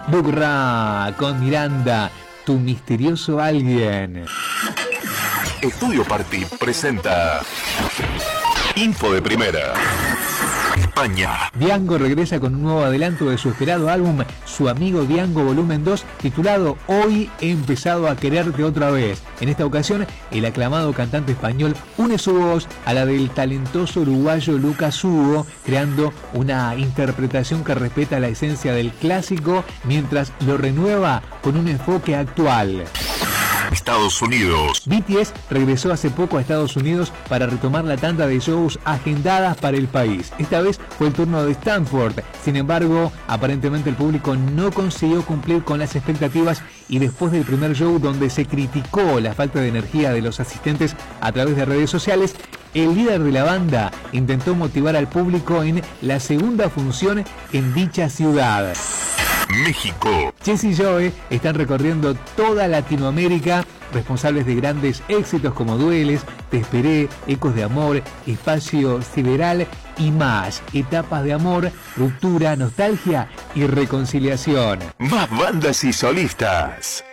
Bugrá con Miranda, tu misterioso alguien. Estudio Party presenta Info de Primera. España. Diango regresa con un nuevo adelanto de su esperado álbum Su Amigo Diango Volumen 2, titulado Hoy he empezado a quererte otra vez. En esta ocasión, el aclamado cantante español une su voz a la del talentoso uruguayo Lucas Hugo, creando una interpretación que respeta la esencia del clásico mientras lo renueva con un enfoque actual. Estados Unidos. BTS regresó hace poco a Estados Unidos para retomar la tanda de shows agendadas para el país. Esta vez fue el turno de Stanford. Sin embargo, aparentemente el público no consiguió cumplir con las expectativas y después del primer show donde se criticó la falta de energía de los asistentes a través de redes sociales, el líder de la banda intentó motivar al público en la segunda función en dicha ciudad. México. Jess y Joe están recorriendo toda Latinoamérica, responsables de grandes éxitos como Dueles, Te Esperé, Ecos de Amor, Espacio Sideral y más. Etapas de amor, ruptura, nostalgia y reconciliación. Más bandas y solistas.